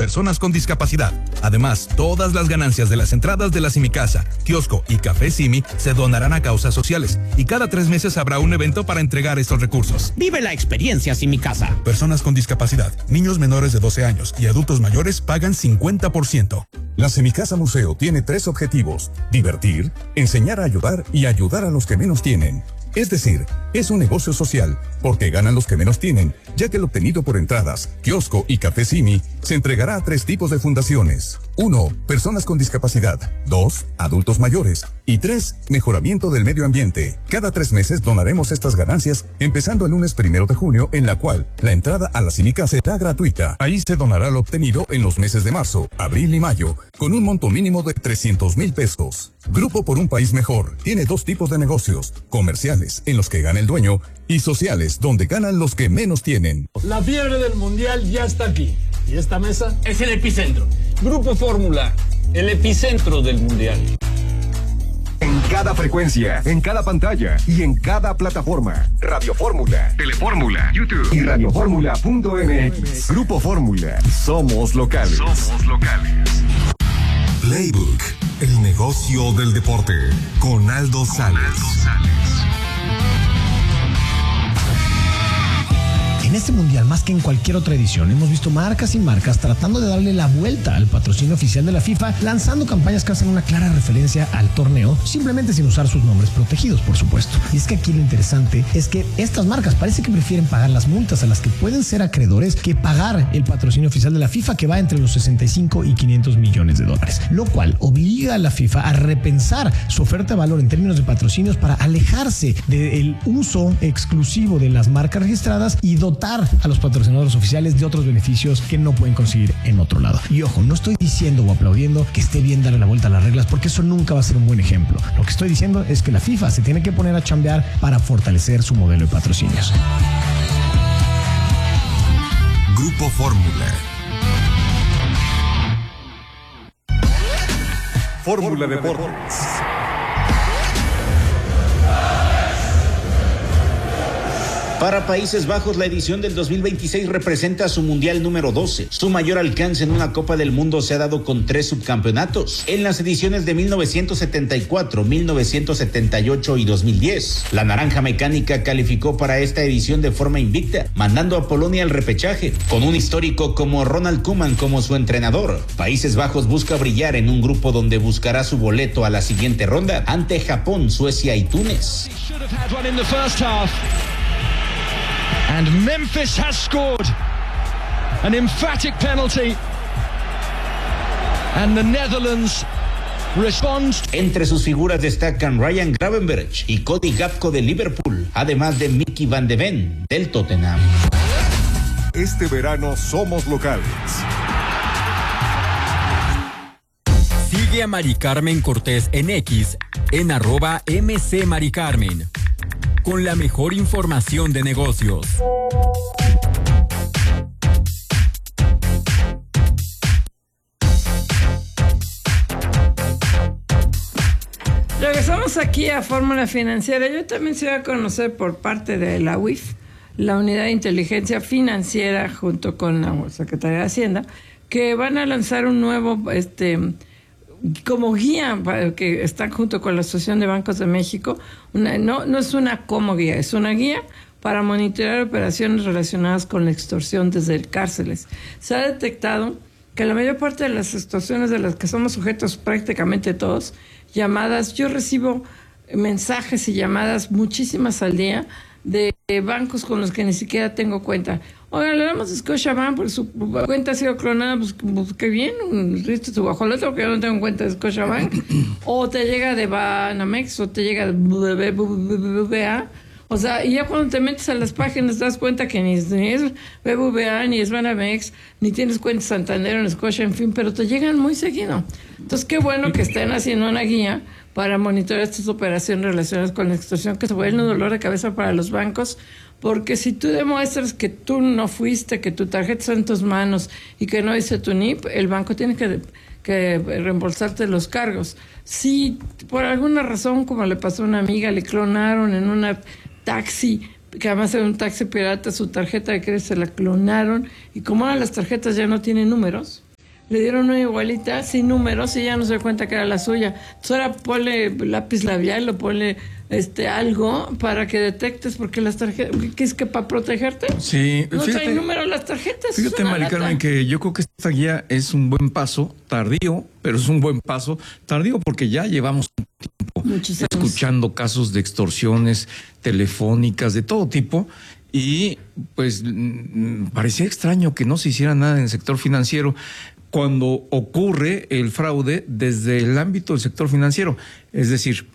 personas con discapacidad. Además, todas las ganancias de las entradas de la Simicasa, kiosco y Café Simi se donarán a causas sociales y cada 3 meses habrá un evento para entregar estos recursos. Vive la experiencia Simicasa. Personas con discapacidad, niños menores de 12 años y adultos mayores pagan 50%. La Semicasa Museo tiene 3 objetivos: divertir, enseñar a ayudar y ayudar a los que menos tienen. Es decir, es un negocio social, porque ganan los que menos tienen, ya que el obtenido por entradas, kiosco y Café Simi se entregará a 3 tipos de fundaciones. 1. Personas con discapacidad. 2. Adultos mayores. Y 3. Mejoramiento del medio ambiente. Cada 3 meses donaremos estas ganancias, empezando el lunes 1 de junio, en la cual la entrada a la Simicasa será gratuita. Ahí se donará lo obtenido en los meses de marzo, abril y mayo, con un monto mínimo de 300,000 pesos. Grupo por un País Mejor tiene 2 tipos de negocios: comerciales, en los que gana el dueño, y sociales, donde ganan los que menos tienen. La fiebre del mundial ya está aquí. ¿Y esta mesa? Es el epicentro. Grupo Fórmula, el epicentro del mundial. En cada frecuencia, en cada pantalla y en cada plataforma. Radio Fórmula, Telefórmula, YouTube y radioformula.mx. Grupo Fórmula. Somos locales. Somos locales. Playbook, el negocio del deporte, con Aldo Sales. En este mundial, más que en cualquier otra edición, hemos visto marcas y marcas tratando de darle la vuelta al patrocinio oficial de la FIFA, lanzando campañas que hacen una clara referencia al torneo, simplemente sin usar sus nombres protegidos, por supuesto. Y es que aquí lo interesante es que estas marcas parece que prefieren pagar las multas a las que pueden ser acreedores que pagar el patrocinio oficial de la FIFA, que va entre los 65 y 500 millones de dólares, lo cual obliga a la FIFA a repensar su oferta de valor en términos de patrocinios para alejarse del uso exclusivo de las marcas registradas y dotar a los patrocinadores oficiales de otros beneficios que no pueden conseguir en otro lado. Y ojo, no estoy diciendo o aplaudiendo que esté bien darle la vuelta a las reglas, porque eso nunca va a ser un buen ejemplo. Lo que estoy diciendo es que la FIFA se tiene que poner a chambear para fortalecer su modelo de patrocinios. Grupo Fórmula. Fórmula Deportes. Para Países Bajos, la edición del 2026 representa su mundial número 12. Su mayor alcance en una Copa del Mundo se ha dado con 3 subcampeonatos, en las ediciones de 1974, 1978 y 2010. La Naranja Mecánica calificó para esta edición de forma invicta, mandando a Polonia al repechaje. Con un histórico como Ronald Koeman como su entrenador, Países Bajos busca brillar en un grupo donde buscará su boleto a la siguiente ronda ante Japón, Suecia y Túnez. And Memphis has scored an emphatic penalty. And the Netherlands responds. Entre sus figuras destacan Ryan Gravenberch y Cody Gakpo de Liverpool, además de Mickey Van de Ven del Tottenham. Este verano somos locales. Sigue a Mari Carmen Cortés en X, en @MCMariCarmen, con la mejor información de negocios. Regresamos aquí a Fórmula Financiera. Yo también se voy a conocer por parte de la UIF, la Unidad de Inteligencia Financiera, junto con la Secretaría de Hacienda, que van a lanzar un nuevo como guía que está junto con la Asociación de Bancos de México. No es una como guía, es una guía para monitorear operaciones relacionadas con la extorsión desde cárceles. Se ha detectado que la mayor parte de las extorsiones de las que somos sujetos, prácticamente todos, llamadas, yo recibo mensajes y llamadas muchísimas al día de bancos con los que ni siquiera tengo cuenta. Oiga, le damos a Scotiabank porque su cuenta ha sido clonada, pues qué bien, listo su guajolote porque yo no tengo cuenta de Scotiabank. O te llega de Banamex o te llega de BBVA. O sea, y ya cuando te metes a las páginas te das cuenta que ni es BBVA, ni es Banamex, ni tienes cuenta Santander en Scotia, en fin, pero te llegan muy seguido. Entonces, qué bueno que estén haciendo una guía para monitorear estas operaciones relacionadas con la extorsión, que se vuelve un dolor de cabeza para los bancos, porque si tú demuestras que tú no fuiste, que tu tarjeta está en tus manos y que no dice tu NIP, el banco tiene que reembolsarte los cargos. Si por alguna razón, como le pasó a una amiga, le clonaron en una taxi, que además era un taxi pirata, su tarjeta de crédito se la clonaron, y como ahora las tarjetas ya no tienen números, le dieron una igualita sin números y ya no se dio cuenta que era la suya. Entonces ahora ponle lápiz labial o ponle algo para que detectes, porque las tarjetas, ¿qué es que para protegerte? Sí, no trae número las tarjetas. Fíjate, Mari Carmen, que yo creo que esta guía es un buen paso, tardío, pero es un buen paso, tardío porque ya llevamos un tiempo escuchando casos de extorsiones telefónicas de todo tipo. Y pues parecía extraño que no se hiciera nada en el sector financiero cuando ocurre el fraude desde el ámbito del sector financiero. Es decir,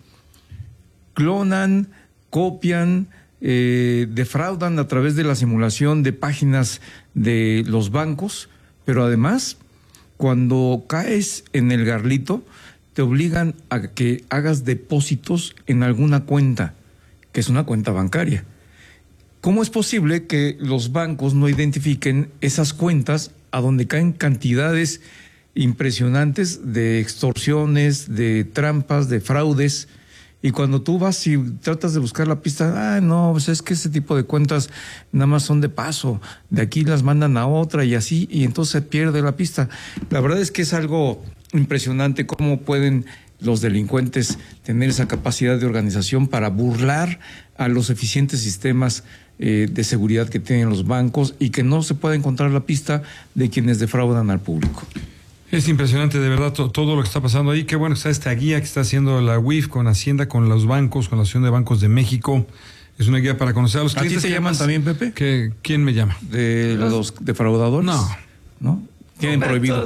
clonan, copian, defraudan a través de la simulación de páginas de los bancos, pero además, cuando caes en el garlito, te obligan a que hagas depósitos en alguna cuenta, que es una cuenta bancaria. ¿Cómo es posible que los bancos no identifiquen esas cuentas a donde caen cantidades impresionantes de extorsiones, de trampas, de fraudes? Y cuando tú vas y tratas de buscar la pista, no, pues es que ese tipo de cuentas nada más son de paso, de aquí las mandan a otra y así, y entonces se pierde la pista. La verdad es que es algo impresionante cómo pueden los delincuentes tener esa capacidad de organización para burlar a los eficientes sistemas de seguridad que tienen los bancos y que no se puede encontrar la pista de quienes defraudan al público. Es impresionante, de verdad, todo lo que está pasando ahí. Qué bueno que está esta guía que está haciendo la UIF con Hacienda, con los bancos, con la Asociación de Bancos de México. Es una guía para conocer a los clientes. ¿A ti te llaman también, Pepe? ¿Quién me llama? ¿De los defraudadores? ¿No? Tienen prohibido.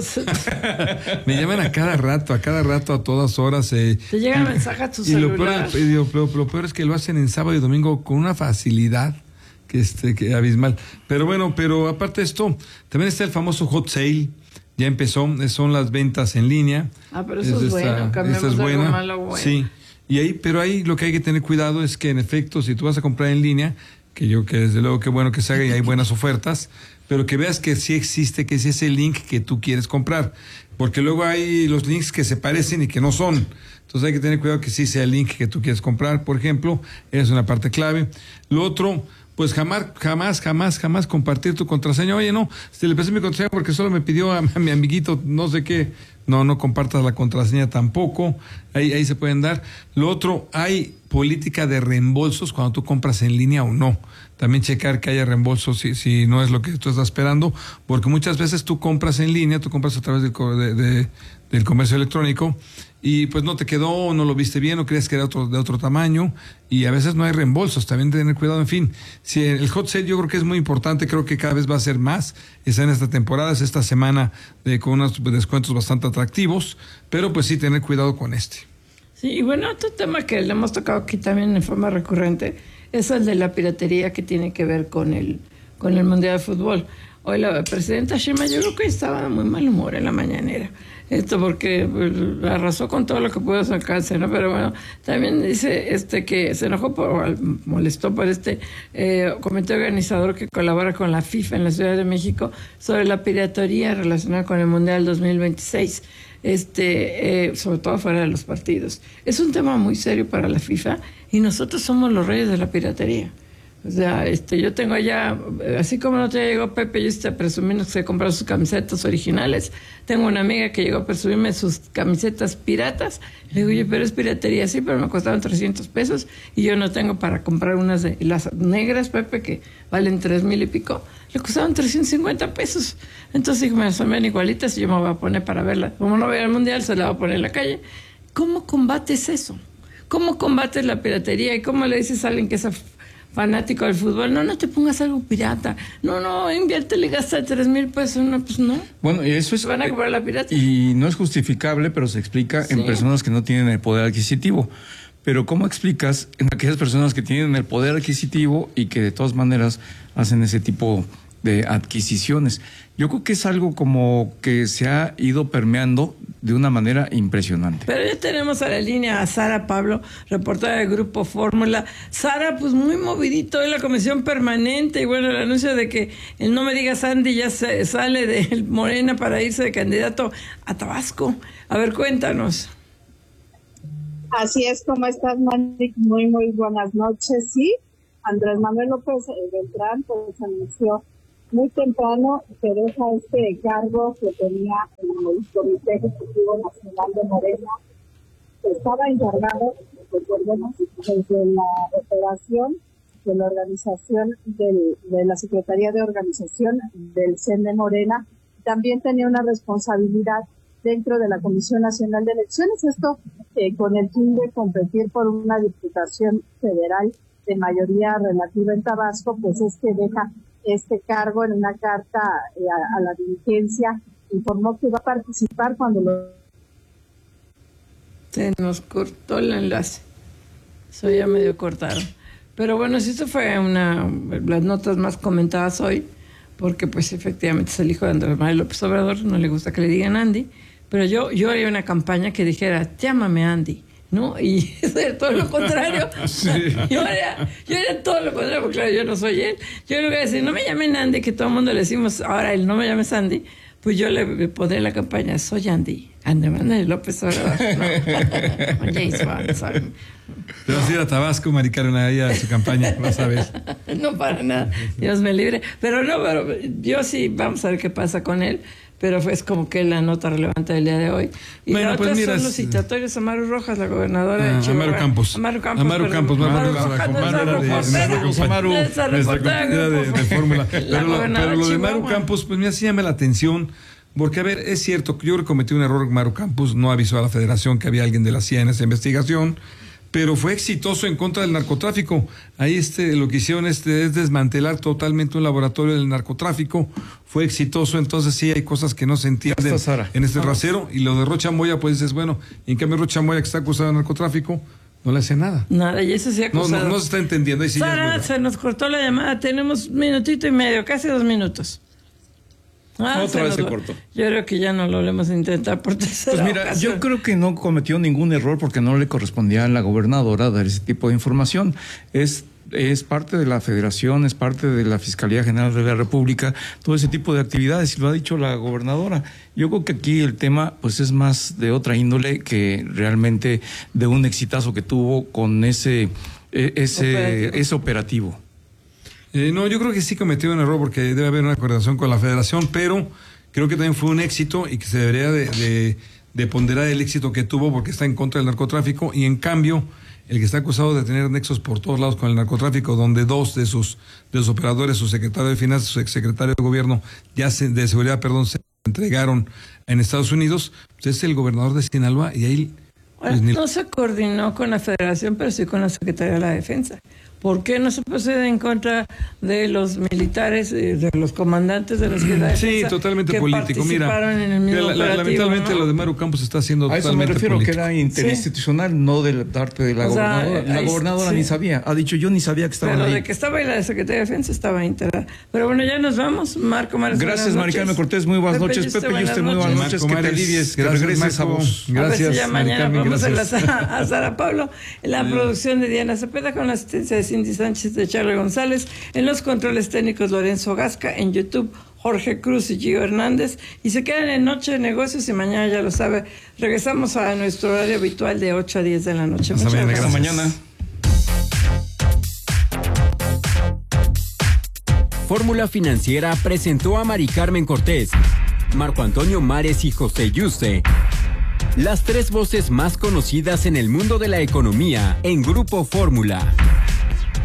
Me llaman a cada rato, a todas horas. Te llega el mensaje a tu celular. Lo peor es que lo hacen en sábado y domingo con una facilidad que abismal. Pero bueno, aparte de esto, también está el famoso hot sale. Ya empezó, son las ventas en línea. Pero eso es bueno, cambiamos de algo malo a bueno. Sí, pero ahí lo que hay que tener cuidado es que en efecto, si tú vas a comprar en línea, que desde luego que bueno que se haga y hay buenas ofertas, pero que veas que sí existe, que sí es el link que tú quieres comprar, porque luego hay los links que se parecen y que no son. Entonces hay que tener cuidado que sí sea el link que tú quieres comprar, por ejemplo, es una parte clave. Lo otro, pues jamás compartir tu contraseña. Oye, no, le pasé mi contraseña porque solo me pidió a mi amiguito no sé qué. No compartas la contraseña tampoco. Ahí se pueden dar. Lo otro, hay política de reembolsos cuando tú compras en línea o no. También checar que haya reembolsos si no es lo que tú estás esperando, porque muchas veces tú compras en línea, tú compras a través del comercio electrónico y pues no te quedó, no lo viste bien, o crees que era de otro tamaño, y a veces no hay reembolsos. También tener cuidado. En fin, si el hot sale yo creo que es muy importante, creo que cada vez va a ser más. Está en esta temporada, es esta semana con unos descuentos bastante atractivos, pero pues sí tener cuidado con este. Sí, y bueno, otro tema que le hemos tocado aquí también en forma recurrente es el de la piratería, que tiene que ver con el Mundial de Fútbol. Hoy la presidenta Sheinbaum yo creo que estaba de muy mal humor en la mañanera. Porque arrasó con todo lo que pudo sacarse, ¿no? Pero bueno, también dice que se enojó molestó por comité organizador que colabora con la FIFA en la Ciudad de México sobre la piratería relacionada con el Mundial 2026. Sobre todo fuera de los partidos. Es un tema muy serio para la FIFA y nosotros somos los reyes de la piratería. O sea, yo tengo allá, así como no te llegó Pepe, yo estoy presumiendo que se compró sus camisetas originales. Tengo una amiga que llegó a presumirme sus camisetas piratas. Le digo, oye, pero es piratería, sí, pero me costaron 300 pesos y yo no tengo para comprar unas de las negras, Pepe, que valen 3,000 y pico. Le costaron 350 pesos. Entonces dijo, me son bien igualitas y yo me voy a poner para verla. Como no voy al mundial, se la voy a poner en la calle. ¿Cómo combates eso? ¿Cómo combates la piratería? ¿Y cómo le dices a alguien que es fanático del fútbol? No te pongas algo pirata. No, inviértele y gasta 3,000 pesos. No, pues no. Bueno, y eso es. Van a comprar la pirata. Y no es justificable, pero se explica en personas que no tienen el poder adquisitivo. Pero ¿cómo explicas en aquellas personas que tienen el poder adquisitivo y que de todas maneras hacen ese tipo de adquisiciones? Yo creo que es algo como que se ha ido permeando de una manera impresionante. Pero ya tenemos a la línea a Sara Pablo, reportera del Grupo Fórmula. Sara, pues muy movidito en la comisión permanente, y bueno, el anuncio de que el No Me Digas Andy ya sale de Morena para irse de candidato a Tabasco. A ver, cuéntanos. Así es, ¿cómo estás, Mandy? Muy buenas noches. Sí, Andrés Manuel López Beltrán pues anunció muy temprano se deja este cargo que tenía el Comité Ejecutivo Nacional de Morena. Estaba encargado, recordemos, desde la operación de la organización de la Secretaría de Organización del CEN de Morena. También tenía una responsabilidad dentro de la Comisión Nacional de Elecciones, esto con el fin de competir por una diputación federal de mayoría relativa en Tabasco, pues es que deja este cargo. En una carta a la dirigencia informó que iba a participar cuando Se nos cortó el enlace, eso ya medio cortaron. Pero bueno, sí, esto fue las notas más comentadas hoy, porque pues efectivamente es el hijo de Andrés Manuel López Obrador, no le gusta que le digan Andy, pero yo haría una campaña que dijera, llámame Andy, ¿no? Y eso era todo lo contrario. Sí. Yo haría todo lo contrario, porque claro, yo no soy él. Yo le voy a decir, no me llamen Andy, que todo el mundo le decimos, ahora él no me llames Andy, pues yo le pondré la campaña, soy Andy, Andrés Manuel López Obrador. No. James Bond, te vas a ir a Tabasco, Mari Carmen, ahí a su campaña, vas a ver. No, para nada, Dios me libre. Pero yo sí, vamos a ver qué pasa con él. Pero es como que la nota relevante del día de hoy. Y bueno, la otra pues mira, son los citatorios a Maru Rojas, la gobernadora de Chihuahua. Amaru Campos, nuestra compañera de Fórmula. Pero lo de Maru Campos, pues mira, sí llama la atención. Porque, a ver, es cierto, yo cometí un error. Maru Campos no avisó a la Federación que había alguien de la CIA en esa investigación, pero fue exitoso en contra del narcotráfico. Ahí lo que hicieron es desmantelar totalmente un laboratorio del narcotráfico. Fue exitoso, entonces sí hay cosas que no se entienden en este rasero. Y lo de Rocha Moya, pues dices, bueno, y en cambio Rocha Moya, que está acusado de narcotráfico, no le hace nada. Nada, y eso sí acusado. No se está entendiendo. Ahí sí Sara, se nos cortó la llamada, tenemos 1 minutito y medio, casi 2 minutos. Otra vez se cortó. Yo creo que ya no lo volvemos a intentar por tercera Pues mira, ocasión. yo creo que no cometió ningún error porque no le correspondía a la gobernadora dar ese tipo de información. Es parte de la Federación, es parte de la Fiscalía General de la República, todo ese tipo de actividades, y lo ha dicho la gobernadora. Yo creo que aquí el tema pues es más de otra índole que realmente de un exitazo que tuvo con ese operativo. No, yo creo que sí cometió un error porque debe haber una coordinación con la Federación, pero creo que también fue un éxito y que se debería de ponderar el éxito que tuvo porque está en contra del narcotráfico, y en cambio el que está acusado de tener nexos por todos lados con el narcotráfico, donde 2 de sus operadores, su secretario de Finanzas, su exsecretario de Gobierno, de Seguridad, se entregaron en Estados Unidos, pues es el gobernador de Sinaloa, y ahí... Pues, no se coordinó con la Federación, pero sí con la Secretaría de la Defensa. ¿Por qué no se procede en contra de los militares, de los comandantes de la Secretaría de Defensa? Sí, totalmente político. Mira, en el mismo lamentablemente ¿no? lo de Maru Campos está haciendo a totalmente político. A eso me refiero, que era interinstitucional, no de parte de la gobernadora. La gobernadora ni sabía, ha dicho, yo ni sabía que estaba ahí. Pero de que estaba ahí la Secretaría de Defensa estaba integrada. Pero bueno, ya nos vamos. Marco Mares, gracias, Mari Carmen Cortés, muy buenas noches. Pepe Yuste, muy buenas noches. Que te alivies, que regreses a vos. Gracias, ya mañana vamos a Sara Pablo, en la producción de Diana Cepeda, con la asistencia de Cindy Sánchez, de Charlie González, en los controles técnicos Lorenzo Gasca, en YouTube Jorge Cruz y Gio Hernández, y se quedan en Noche de Negocios, y mañana, ya lo sabe, regresamos a nuestro horario habitual de 8 a 10 de la noche. Muchas gracias. Hasta mañana. Fórmula Financiera presentó a Mari Carmen Cortés, Marco Antonio Mares y José Yuste, las 3 voces más conocidas en el mundo de la economía en Grupo Fórmula.